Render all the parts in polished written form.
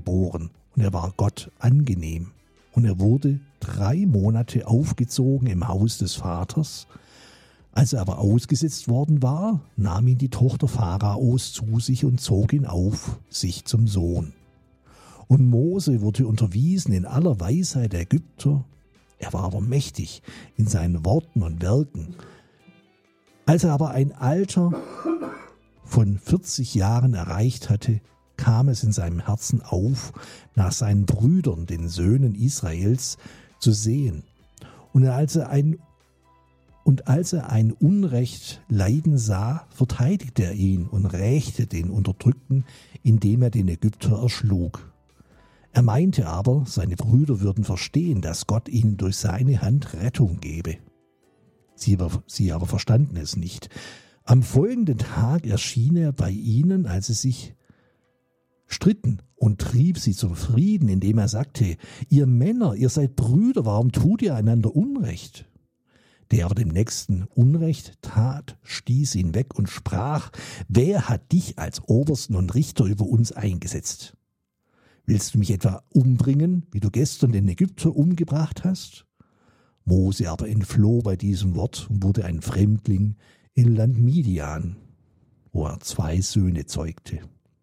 geboren und er war Gott angenehm. Und er wurde 3 Monate aufgezogen im Haus des Vaters. Als er aber ausgesetzt worden war, nahm ihn die Tochter Pharaos zu sich und zog ihn auf, sich zum Sohn. Und Mose wurde unterwiesen in aller Weisheit der Ägypter. Er war aber mächtig in seinen Worten und Werken. Als er aber ein Alter von 40 Jahren erreicht hatte, kam es in seinem Herzen auf, nach seinen Brüdern, den Söhnen Israels, zu sehen. Und als er ein Unrecht leiden sah, verteidigte er ihn und rächte den Unterdrückten, indem er den Ägypter erschlug. Er meinte aber, seine Brüder würden verstehen, dass Gott ihnen durch seine Hand Rettung gebe. Sie aber verstanden es nicht. Am folgenden Tag erschien er bei ihnen, als sie sich stritten, und trieb sie zum Frieden, indem er sagte: Ihr Männer, ihr seid Brüder, warum tut ihr einander Unrecht? Der aber dem Nächsten Unrecht tat, stieß ihn weg und sprach: Wer hat dich als Obersten und Richter über uns eingesetzt? Willst du mich etwa umbringen, wie du gestern den Ägypter umgebracht hast? Mose aber entfloh bei diesem Wort und wurde ein Fremdling im Land Midian, wo er 2 Söhne zeugte.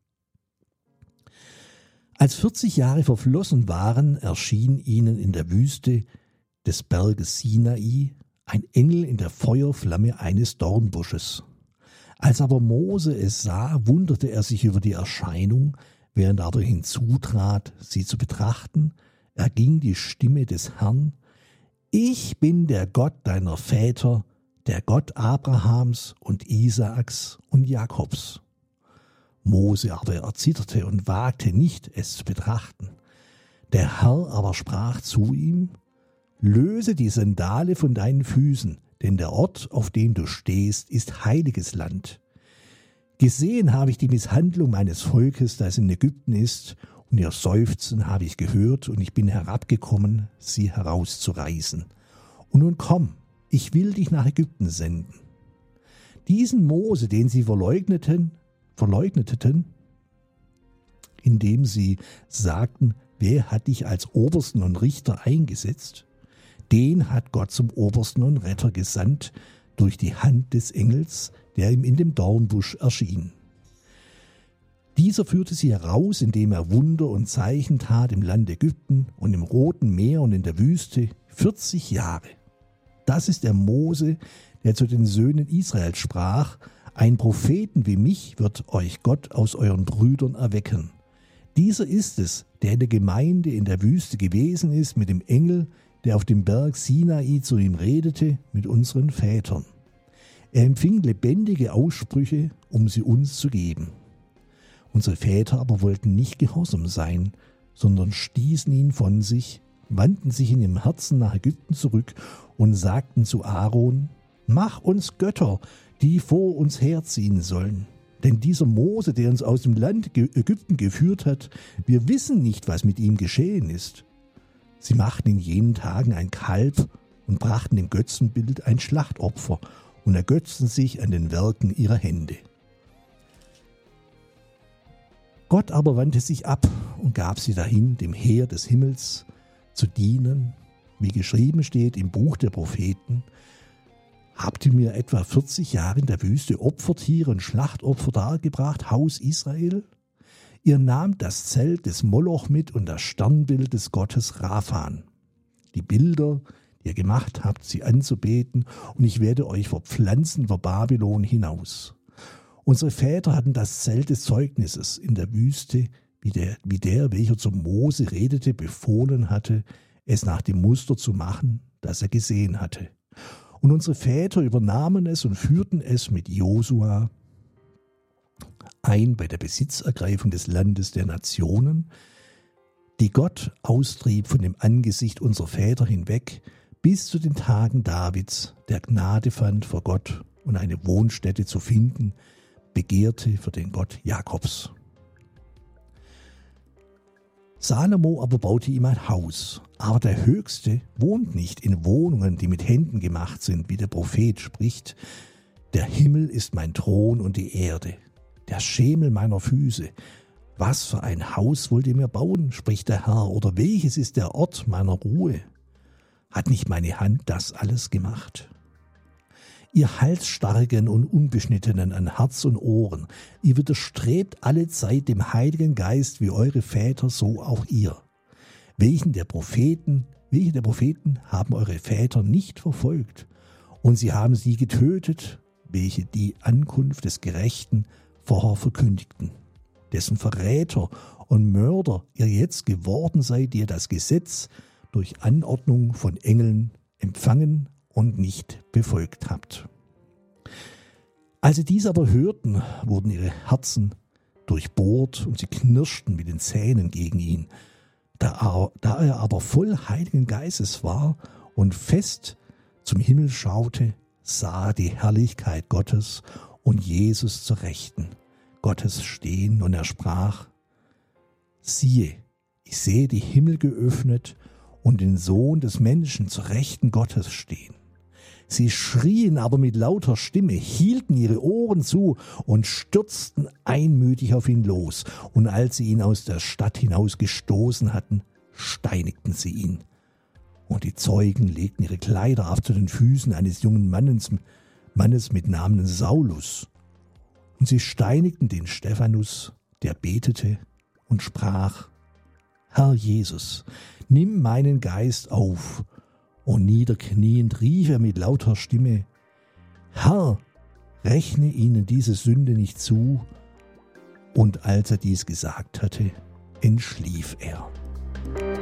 Als 40 Jahre verflossen waren, erschien ihnen in der Wüste des Berges Sinai ein Engel in der Feuerflamme eines Dornbusches. Als aber Mose es sah, wunderte er sich über die Erscheinung, während er aber hinzutrat, sie zu betrachten, erging die Stimme des Herrn: Ich bin der Gott deiner Väter, der Gott Abrahams und Isaaks und Jakobs. Mose aber erzitterte und wagte nicht, es zu betrachten. Der Herr aber sprach zu ihm: Löse die Sandale von deinen Füßen, denn der Ort, auf dem du stehst, ist heiliges Land. Gesehen habe ich die Misshandlung meines Volkes, das in Ägypten ist, und ihr Seufzen habe ich gehört, und ich bin herabgekommen, sie herauszureißen. Und nun komm, ich will dich nach Ägypten senden. Diesen Mose, den sie verleugneten, indem sie sagten: Wer hat dich als Obersten und Richter eingesetzt? Den hat Gott zum Obersten und Retter gesandt durch die Hand des Engels, der ihm in dem Dornbusch erschien. Dieser führte sie heraus, indem er Wunder und Zeichen tat im Land Ägypten und im Roten Meer und in der Wüste 40 Jahre. Das ist der Mose, der zu den Söhnen Israels sprach: Ein Propheten wie mich wird euch Gott aus euren Brüdern erwecken. Dieser ist es, der in der Gemeinde in der Wüste gewesen ist mit dem Engel, der auf dem Berg Sinai zu ihm redete, mit unseren Vätern. Er empfing lebendige Aussprüche, um sie uns zu geben. Unsere Väter aber wollten nicht gehorsam sein, sondern stießen ihn von sich, wandten sich in ihrem Herzen nach Ägypten zurück und sagten zu Aaron: Mach uns Götter, die vor uns herziehen sollen. Denn dieser Mose, der uns aus dem Land Ägypten geführt hat, wir wissen nicht, was mit ihm geschehen ist. Sie machten in jenen Tagen ein Kalb und brachten dem Götzenbild ein Schlachtopfer und ergötzten sich an den Werken ihrer Hände. Gott aber wandte sich ab und gab sie dahin, dem Heer des Himmels zu dienen, wie geschrieben steht im Buch der Propheten: Habt ihr mir etwa 40 Jahre in der Wüste Opfertiere und Schlachtopfer dargebracht, Haus Israel? Ihr nahmt das Zelt des Moloch mit und das Sternbild des Gottes Raphan. Die Bilder, die ihr gemacht habt, sie anzubeten, und ich werde euch verpflanzen über Babylon hinaus. Unsere Väter hatten das Zelt des Zeugnisses in der Wüste, wie der, welcher zu Mose redete, befohlen hatte, es nach dem Muster zu machen, das er gesehen hatte. Und unsere Väter übernahmen es und führten es mit Josua ein bei der Besitzergreifung des Landes der Nationen, die Gott austrieb von dem Angesicht unserer Väter hinweg, bis zu den Tagen Davids, der Gnade fand vor Gott und eine Wohnstätte zu finden begehrte für den Gott Jakobs. Salomo aber baute ihm ein Haus, aber der Höchste wohnt nicht in Wohnungen, die mit Händen gemacht sind, wie der Prophet spricht: Der Himmel ist mein Thron und die Erde, der Schemel meiner Füße. Was für ein Haus wollt ihr mir bauen, spricht der Herr, oder welches ist der Ort meiner Ruhe? Hat nicht meine Hand das alles gemacht? Ihr Halsstarrigen und Unbeschnittenen an Herz und Ohren, ihr widerstrebt allezeit dem Heiligen Geist wie eure Väter, so auch ihr. Welche der Propheten haben eure Väter nicht verfolgt, und sie haben sie getötet, welche die Ankunft des Gerechten vorher verkündigten, dessen Verräter und Mörder ihr jetzt geworden seid, die ihr das Gesetz durch Anordnung von Engeln empfangen und nicht befolgt habt. Als sie dies aber hörten, wurden ihre Herzen durchbohrt und sie knirschten mit den Zähnen gegen ihn. Da er aber voll Heiligen Geistes war und fest zum Himmel schaute, sah die Herrlichkeit Gottes und Jesus zur Rechten Gottes stehen, und er sprach: Siehe, ich sehe die Himmel geöffnet und den Sohn des Menschen zur Rechten Gottes stehen. Sie schrien aber mit lauter Stimme, hielten ihre Ohren zu und stürzten einmütig auf ihn los. Und als sie ihn aus der Stadt hinausgestoßen hatten, steinigten sie ihn. Und die Zeugen legten ihre Kleider auf zu den Füßen eines jungen Mannes mit Namen Saulus. Und sie steinigten den Stephanus, der betete und sprach: Herr Jesus, nimm meinen Geist auf. Und niederkniend rief er mit lauter Stimme: Herr, rechne ihnen diese Sünde nicht zu. Und als er dies gesagt hatte, entschlief er.